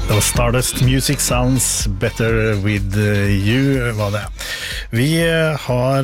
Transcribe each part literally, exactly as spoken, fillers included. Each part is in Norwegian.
Det var Stardust, Music Sounds Better With You, var det. Vi har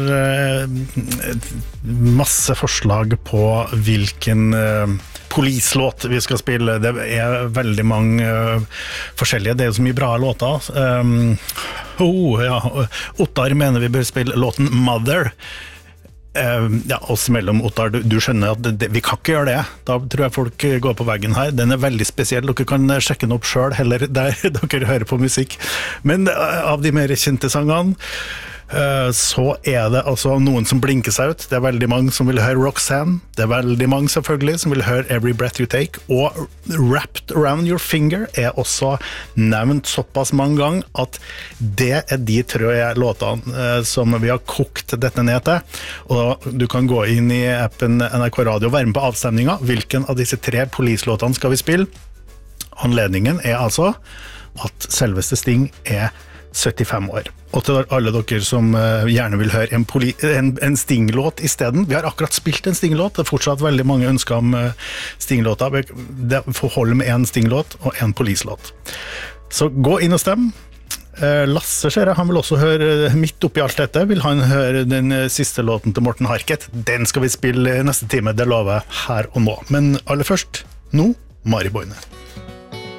masse forslag på hvilken polislåt vi skal spille. Det er veldig mange forskjellige, det er jo så mye bra låter. Um, oh, ja. Ottar mener vi bør spille låten Mother. Uh, ja, oss mellom Ottar, du, du skjønner at det, vi kan ikke gjøre det. Da tror jeg folk går på veggen her. Den er veldig spesiell. Dere kan sjekke den opp selv, heller der dere hører på musikk. Men uh, av de mer kjente sangene, uh, så er det altså noen som blinker seg ut. Det er veldig mange som vil høre Roxanne. Det er veldig mange selvfølgelig som vil høre Every Breath You Take. Og Wrapped Around Your Finger er også nevnt såpass mange ganger at det er de tre låtene uh, som vi har kokt dette ned til. Og du kan gå inn i appen N R K Radio og være med på avstemningen. Hvilken av disse tre polislåtene skal vi spille? Anledningen er altså at selveste Sting er syttifem år. Og til alle dere som gjerne vil høre en, poli, en, en Sting-låt i stedet. Vi har akkurat spilt en Sting-låt. Det er fortsatt veldig mange ønsker om Sting-låter. Det får holde med en Sting-låt og en polislåt. Så gå inn og stem. Lasse ser jeg, han vil også høre midt oppi alt dette, vil han høre den siste låten til Morten Harket. Den skal vi spille neste time, det lover jeg her og nå. Men aller først, nå, Mari Boine.